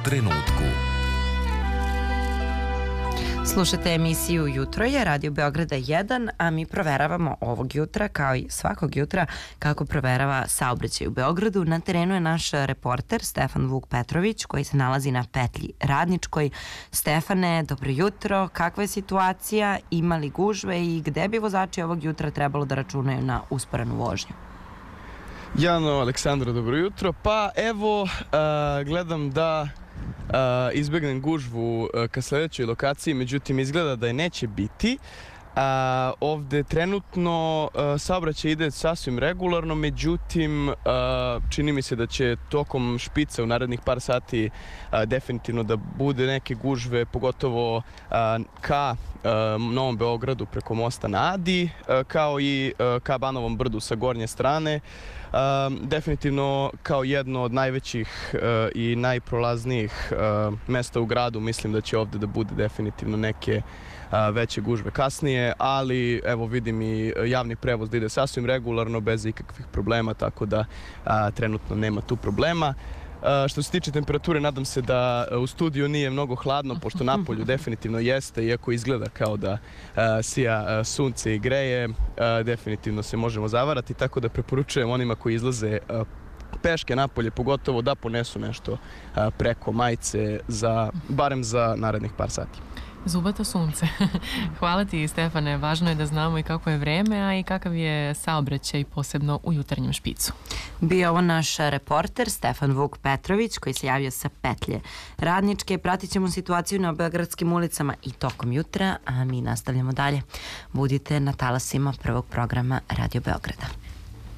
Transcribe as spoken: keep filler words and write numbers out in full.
trenutku. Slušate emisiju Jutro je, Radio Beograda jedan, a mi proveravamo ovog jutra, kao i svakog jutra, kako proverava saobraćaj u Beogradu. Na terenu je naš reporter Stefan Vuk Petrović, koji se nalazi na petlji Radničkoj. Stefane, dobro jutro. Kakva je situacija? Ima li gužve i gde bi vozači ovog jutra trebalo da računaju na usporenu vožnju? Jano, Aleksandra, dobro jutro. Pa evo, uh, gledam da Uh, izbegnem gužvu uh, ka sledećoj lokaciji, međutim izgleda da je neće biti. Uh, ovde trenutno uh, saobraćaj ide sasvim regularno, međutim uh, čini mi se da će tokom špica u narednih par sati uh, definitivno da bude neke gužve, pogotovo uh, ka uh, Novom Beogradu preko mosta na Adi, uh, kao i uh, ka Banovom Brdu sa gornje strane. Uh, definitivno kao jedno od najvećih uh, i najprolaznijih uh, mesta u gradu, mislim da će ovde da bude definitivno neke uh, veće gužve kasnije, ali evo vidim i javni prevoz da ide sasvim regularno bez ikakvih problema, tako da uh, trenutno nema tu problema. Uh, što se tiče temperature, nadam se da u studiju nije mnogo hladno, pošto napolju definitivno jeste, iako izgleda kao da uh, sija uh, sunce i greje, uh, definitivno se možemo zavarati, tako da preporučujem onima koji izlaze uh, peške napolje, pogotovo da ponesu nešto uh, preko majice, za, barem za narednih par sati. Zubato sunce. Hvala ti, Stefane. Važno je da znamo i kako je vreme, a i kakav je saobraćaj, posebno u jutarnjem špicu. Bio ovo naš reporter Stefan Vuk Petrović, koji se javio sa petlje Radničke. Pratit ćemo situaciju na beogradskim ulicama i tokom jutra, a mi nastavljamo dalje. Budite na talasima prvog programa Radio Beograda.